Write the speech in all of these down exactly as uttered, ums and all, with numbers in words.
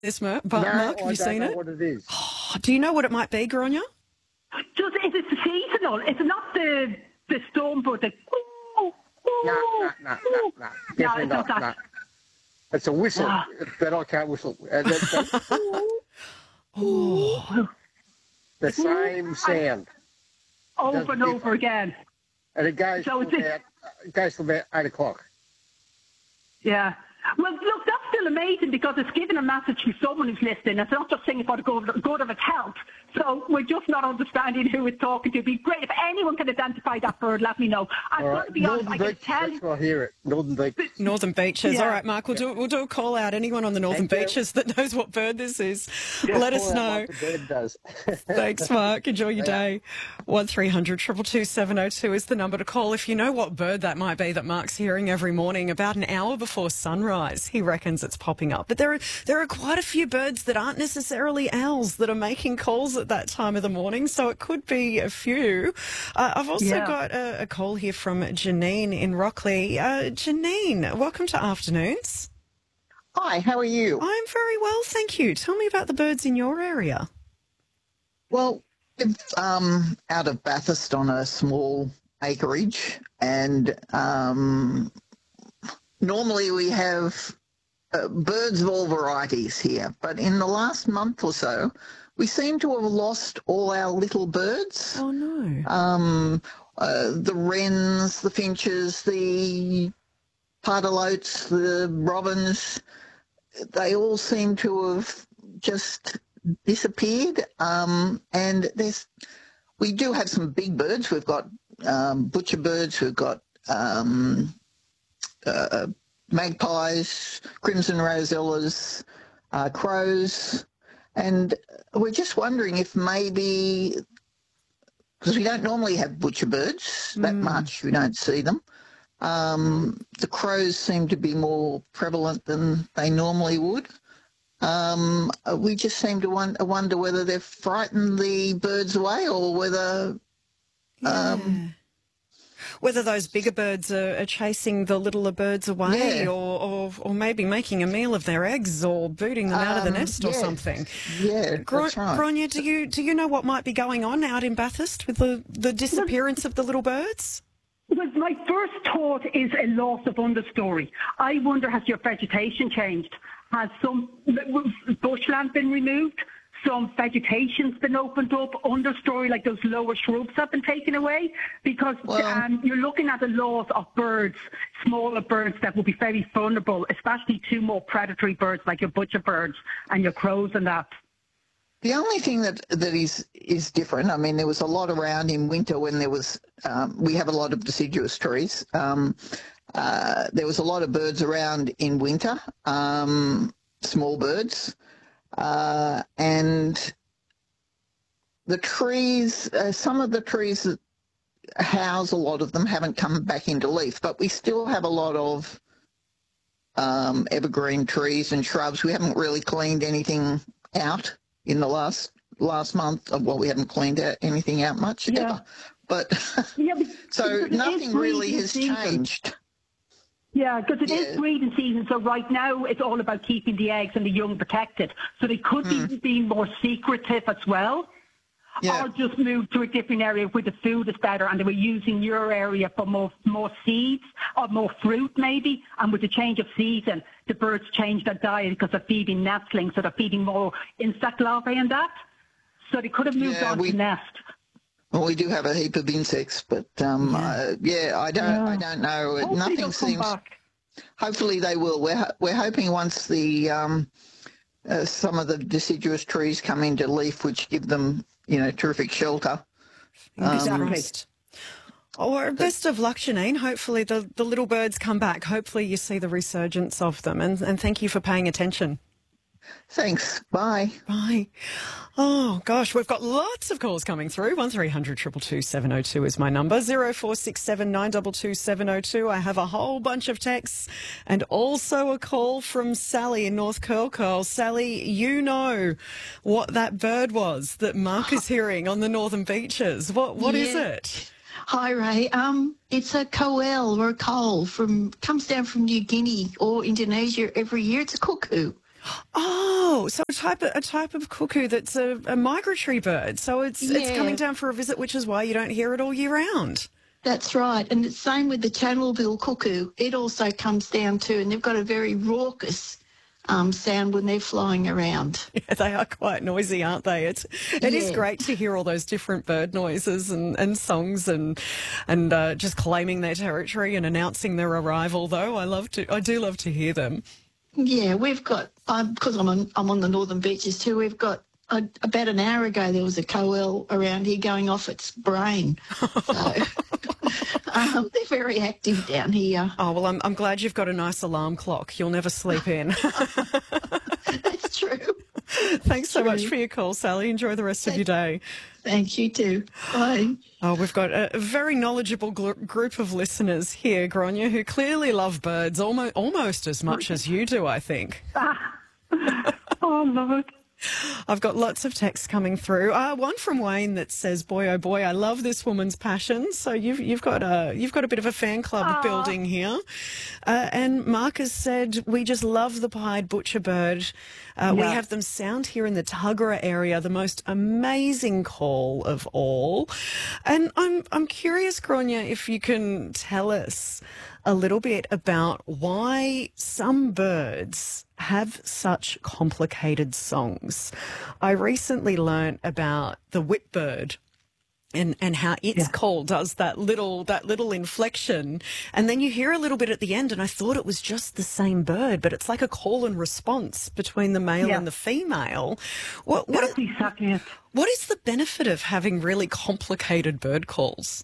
This, Mark, but no, Mark, have I you don't seen know it? what it is. Oh, do you know what it might be, Grania? Just, is it seasonal? It's not the the storm bird. The, No, no, no, no, no. Definitely it's not not. that. No. It's a whistle, Ah. but I can't whistle. And it's a- Oh, the same sound. Over Doesn't and over differ. again. And it goes So till it's- about, it goes till about eight o'clock. Yeah. Well, look, that's still amazing because it's giving a message to someone who's listening. It's not just saying for the good, good of its health. So we're just not understanding who it's talking to. It'd be great if anyone can identify that bird. Let me know. I've All got right. to be honest. Northern I can Beach, tell. that's where I hear it. Northern Beach. Northern Beaches. Yeah. All right, Mark, we'll do we'll do a call out. Anyone on the Northern Thank you. Beaches that knows what bird this is, Just let us call out know. like the bird does. Thanks, Mark. Enjoy your day. One three hundred two two two seven oh two is the number to call if you know what bird that might be that Mark's hearing every morning about an hour before sunrise. He reckons it's popping up. But there are, there are quite a few birds that aren't necessarily owls that are making calls at that time of the morning, so it could be a few. Uh, I've also Yeah. got a, a call here from Janine in Rockley. Uh, Janine, welcome to Afternoons. Hi, how are you? I'm very well, thank you. Tell me about the birds in your area. Well, I'm um, out of Bathurst on a small acreage, and um, normally we have uh, birds of all varieties here, but in the last month or so, we seem to have lost all our little birds. Oh, no. Um, uh, the wrens, the finches, the pardalotes, the robins, they all seem to have just disappeared. Um, and there's, we do have some big birds. We've got um, butcher birds, we've got um, uh, magpies, crimson rosellas, uh, crows, and we're just wondering if maybe, because we don't normally have butcher birds that Mm. much, we don't see them. Um, the crows seem to be more prevalent than they normally would. Um, we just seem to won- wonder whether they've frightened the birds away or whether... Um, Whether those bigger birds are, are chasing the littler birds away Yeah. or, or or maybe making a meal of their eggs or booting them out of the Um, nest or yeah. something. Yeah, Gro- that's right. Grania, do you, do you know what might be going on out in Bathurst with the, the disappearance of the little birds? Well, my first thought is a loss of understory. I wonder, has your vegetation changed? Has some bushland been removed? Some vegetation's been opened up, understory, like those lower shrubs have been taken away? Because Well- um, you're looking at the loss of birds, smaller birds that will be very vulnerable, especially to more predatory birds like your butcher birds and your crows and that. The only thing that that is is different, I mean, there was a lot around in winter when there was, um, we have a lot of deciduous trees. Um, uh, there was a lot of birds around in winter, um, small birds, uh, and the trees, uh, some of the trees that house a lot of them haven't come back into leaf, but we still have a lot of um, evergreen trees and shrubs. We haven't really cleaned anything out in the last last month. Well, we haven't cleaned out anything out much Yeah. ever. But Yeah, but- so because it is nothing really breeding has season. changed. Yeah, because it is Yeah. breeding season, so right now it's all about keeping the eggs and the young protected. So they could be being more secretive as well, Yeah. or just move to a different area where the food is better and they were using your area for more more seeds or more fruit maybe. And with the change of season, the birds change their diet because they're feeding nestlings, so they're feeding more insect larvae and that. So they could have moved Yeah, on we- to nest. Well, we do have a heap of insects, but um, Yeah. uh, yeah, I don't, Yeah. I don't know. Hopefully Nothing they'll come seems. back. Hopefully they will. We're ho- we're hoping once the um, uh, some of the deciduous trees come into leaf, which give them, you know, terrific shelter. Fingers Exactly. crossed. Oh, well, best of luck, Janine. Hopefully the, the little birds come back. Hopefully you see the resurgence of them. And, and thank you for paying attention. Thanks. Bye. Bye. Oh, gosh, we've got lots of calls coming through. one three hundred two two two seven oh two is my number. zero four six seven nine two two seven oh two. I have a whole bunch of texts and also a call from Sally in North Curl Curl. Sally, you know what that bird was that Mark is hearing on the Northern Beaches. What What is Yeah. it? Hi, Ray. Um, it's a koel or a coal from comes down from New Guinea or Indonesia every year. It's a cuckoo. Oh, so a type of, a type of cuckoo that's a, a migratory bird. So it's it's Yeah. coming down for a visit, which is why you don't hear it all year round. That's right. And it's same with the Channelbill cuckoo. It also comes down too, and they've got a very raucous um, sound when they're flying around. Yeah, they are quite noisy, aren't they? It's it is Yeah. great to hear all those different bird noises and, and songs and and uh, just claiming their territory and announcing their arrival. Though I love to, I do love to hear them. Yeah, we've got, because I'm on, I'm on the northern beaches too, we've got, uh, about an hour ago there was a coel around here going off its brain. So um, they're very active down here. Oh well, I'm I'm glad you've got a nice alarm clock. You'll never sleep in. That's true. Thanks so much True. for your call, Sally. Enjoy the rest of your day. Thank you too. Bye. Oh, we've got a very knowledgeable gl- group of listeners here, Gronya, who clearly love birds almost almost as much as you do, I think. Oh, Lord. I've got lots of texts coming through. Uh, one from Wayne that says, "Boy, oh boy, I love this woman's passion." So you've you've got a you've got a bit of a fan club building here. Uh, and Marcus said, "We just love the pied butcher bird. Uh, We Yeah. have them sound here in the Tuggerah area, the most amazing call of all." And I'm I'm curious, Gronya, if you can tell us a little bit about why some birds have such complicated songs. I recently learnt about the whipbird and, and how its call does that little that little inflection, and then you hear a little bit at the end, and I thought it was just the same bird, but it's like a call and response between the male Yeah. and the female. What what, That's exactly it. what is the benefit of having really complicated bird calls?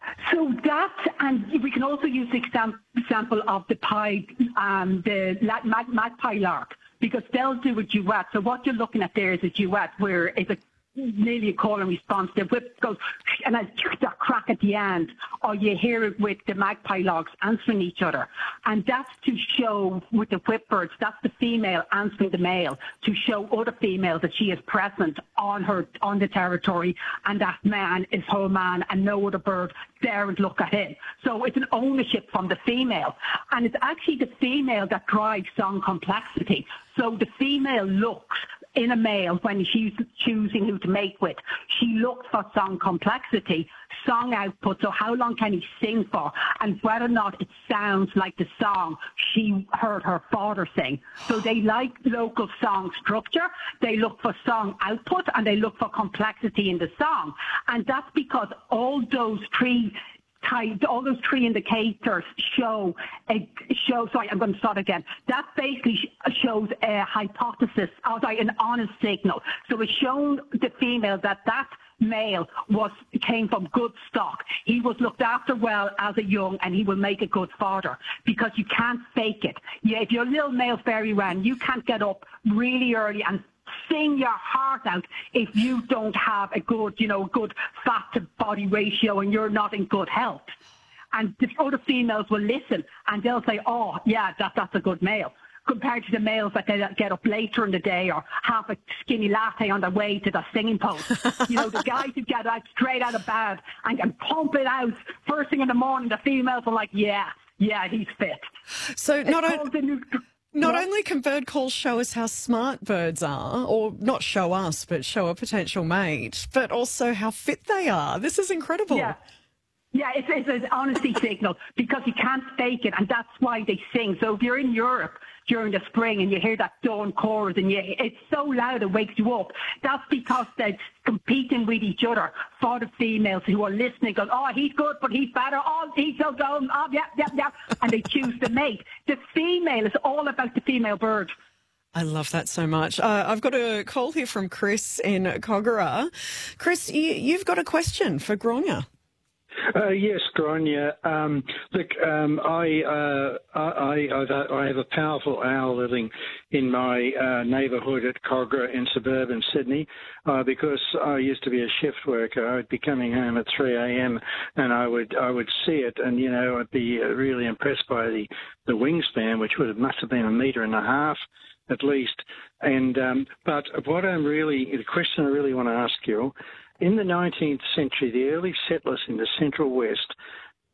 So that, and we can also use the exam- example of the pied, um, the la- mag- magpie lark, because they'll do a duet. So what you're looking at there is a duet where it's a nearly a call and response. The whip goes and a that crack at the end, or you hear it with the magpie larks answering each other. And that's to show with the whipbirds, that's the female answering the male to show other females that she is present on her on the territory, and that man is her man and no other bird daren't look at him. So it's an ownership from the female, and it's actually the female that drives song complexity. So the female looks in a male when she's choosing who to mate with. She looks for song complexity, song output, so how long can he sing for, and whether or not it sounds like the song she heard her father sing. So they like local song structure, they look for song output, and they look for complexity in the song. And that's because all those three Type, all those three indicators show a show. Sorry, I'm going to start again. That basically sh- shows a hypothesis, oh, sorry, an honest signal. So it's shown the female that that male was came from good stock. He was looked after well as a young, and he will make a good father, because you can't fake it. Yeah, if you're a little male fairy wren, you can't get up really early and sing your heart out if you don't have a good, you know, good fat to body ratio and you're not in good health. And the other females will listen and they'll say, oh, yeah, that, that's a good male, compared to the males that they get up later in the day or have a skinny latte on their way to the singing post. You know, the guys who get out straight out of bed and can pump it out first thing in the morning, the females are like, yeah, yeah, he's fit. So not It's only... called the new- Not Yeah. only can bird calls show us how smart birds are, or not show us, but show a potential mate, but also how fit they are. This is incredible. Yeah. Yeah, it's, it's an honesty signal, because you can't fake it, and that's why they sing. So if you're in Europe during the spring and you hear that dawn chorus and you, it's so loud it wakes you up, that's because they're competing with each other for the females who are listening, going, oh, he's good, but he's better. Oh, he's so dumb. Oh, yeah, yeah, yeah. And they choose the mate. The female is all about the female bird. I love that so much. Uh, I've got a call here from Chris in Kogarah. Chris, you, you've got a question for Gronya. Uh, yes, Gronya. Um, look, um, I, uh, I, I, I have a powerful owl living in my uh, neighbourhood at Kogarah in suburban Sydney, uh, because I used to be a shift worker. I would be coming home at three a.m. and I would I would see it, and you know I'd be uh, really impressed by the the wingspan, which would have must have been a metre and a half at least. And um, but what I'm really the question I really want to ask you. In the nineteenth century, the early settlers in the Central West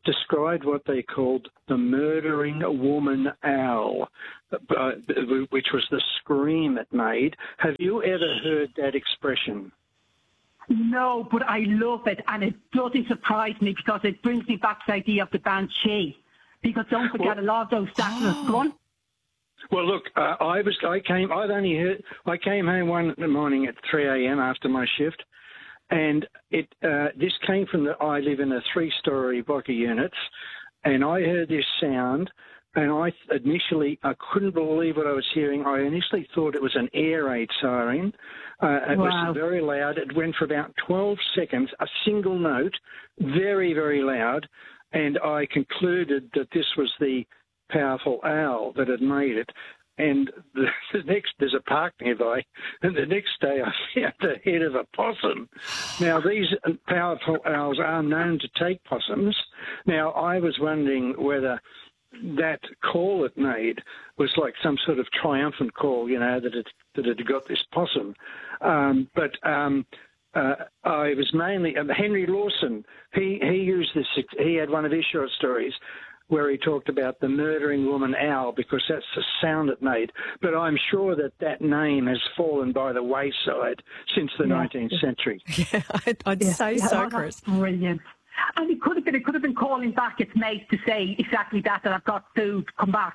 described what they called the murdering woman owl, uh, which was the scream it made. Have you ever heard that expression? No, but I love it, and it doesn't surprise me because it brings me back to the idea of the banshee. Because don't forget, well, a lot of those satyrs oh. gone. Well, look, uh, I was, I came, I'd only heard, I came home one morning at three a.m. after my shift, and it, uh, this came from the, I live in a three-story block of units, and I heard this sound, and I initially, I couldn't believe what I was hearing. I initially thought it was an air raid siren. Uh, it wow. was very loud. It went for about twelve seconds, a single note, very, very loud, and I concluded that this was the powerful owl that had made it. And the, the next, there's a park nearby, and the next day I found the head of a possum. Now, these powerful owls are known to take possums. Now, I was wondering whether that call it made was like some sort of triumphant call, you know, that it, that it had got this possum. Um, but um, uh, I was mainly, uh, Henry Lawson, he, he used this, he had one of his short stories where he talked about the murdering woman owl because that's the sound it made. But I'm sure that that name has fallen by the wayside since the yeah. nineteenth century. Yeah, I'd, I'd yeah. say yeah, so, oh, Chris. Brilliant. And it could have been, it could have been calling back its mate to say exactly that, that I've got food, come back.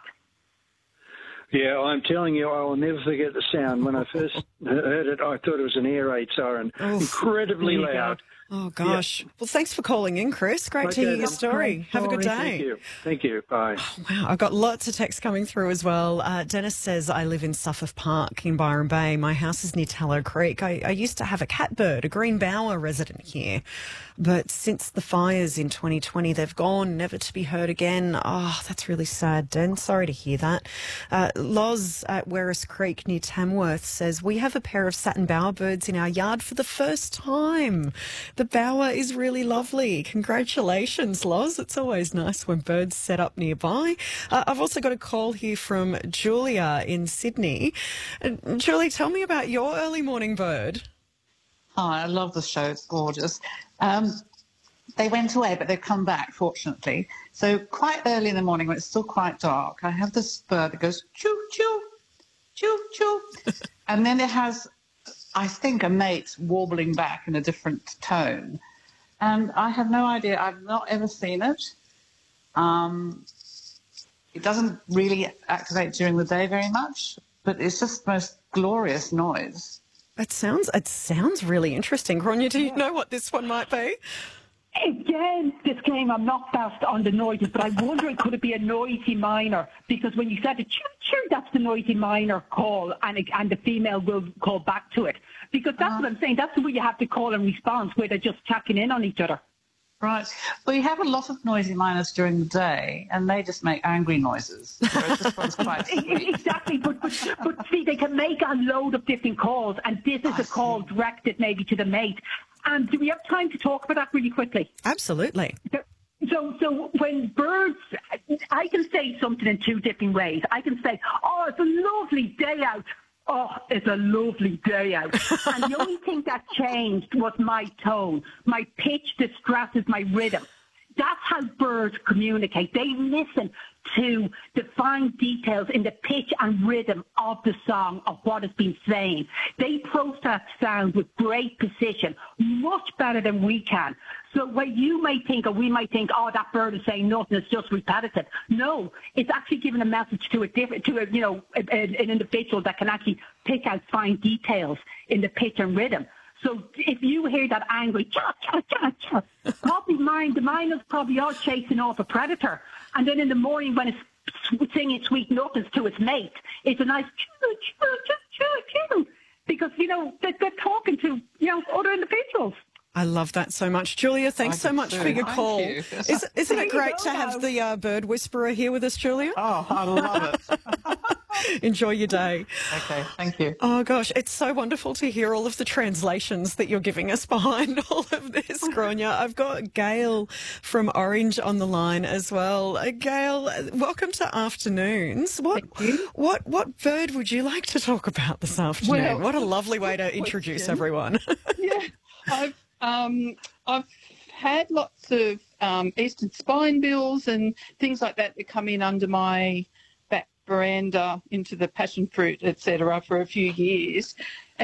Yeah, I'm telling you, I will never forget the sound. When I first heard it, I thought it was an air raid siren. Oof. Incredibly loud. Oh, gosh. Yeah. Well, thanks for calling in, Chris. Great okay, to hear your story. Have a good day. Thank you. Thank you. Bye. Oh, wow. I've got lots of texts coming through as well. Uh, Dennis says, I live in Suffolk Park in Byron Bay. My house is near Tallow Creek. I, I used to have a catbird, a green bower resident here. But since the fires in twenty twenty, they've gone, never to be heard again. Oh, that's really sad, Den. Sorry to hear that. Uh, Loz at Werris Creek near Tamworth says, we have a pair of satin bowerbirds in our yard for the first time. The bower is really lovely. Congratulations, Loz. It's always nice when birds set up nearby. Uh, I've also got a call here from Julia in Sydney. Uh, Julie, tell me about your early morning bird. Hi, I love the show. It's gorgeous. Um, they went away, but they've come back, fortunately. So quite early in the morning, when it's still quite dark, I have this bird that goes choo, choo, choo, choo. And then it has, I think, a mate warbling back in a different tone. And I have no idea. I've not ever seen it. Um, it doesn't really activate during the day very much, but it's just the most glorious noise. It sounds it sounds really interesting. Gráinne, do you know what this one might be? Again, this game, I'm not fast on the noises, but I wonder, could it be a noisy miner? Because when you said it, choo, choo, that's the noisy miner call, and it, and the female will call back to it. Because that's uh, what I'm saying. That's the way you have to call and response, where they're just checking in on each other. Right. Well, you have a lot of noisy miners during the day, and they just make angry noises. Whereas this one's quite sweet. Exactly. But, but, but see, they can make a load of different calls, and this is I a call see. directed maybe to the mate. And do we have time to talk about that really quickly? Absolutely. So, so when birds, I can say something in two different ways. I can say, oh, it's a lovely day out. Oh, it's a lovely day out. And the only thing that changed was my tone. My pitch distresses my rhythm. That's how birds communicate. They listen to the fine details in the pitch and rhythm of the song, of what has been saying. They process sound with great precision, much better than we can. So what you might think, or we might think, oh, that bird is saying nothing, it's just repetitive. No, it's actually giving a message to a different, to a, you know, a, a, an individual that can actually pick out fine details in the pitch and rhythm. So if you hear that angry, cha, cha, cha, cha, probably mine, the miners probably are chasing off a predator. And then in the morning when it's singing sweet nothings to its mate, it's a nice choo, choo, choo, choo, choo. Because, you know, they're, they're talking to, you know, other individuals. I love that so much. Julia, thanks so much too. for your Thank call. You. Is, isn't it great to have the uh, bird whisperer here with us, Julia? Oh, I love it. Enjoy your day. Okay, thank you. Oh, gosh, it's so wonderful to hear all of the translations that you're giving us behind all of this, Gráinne. I've got Gail from Orange on the line as well. Uh, Gail, welcome to Afternoons. What, what, what bird would you like to talk about this afternoon? Well, what a lovely way to introduce question. everyone. Yeah, I've, um, I've had lots of um, eastern spinebills and things like that that come in under my back veranda into the passion fruit, et cetera, for a few years.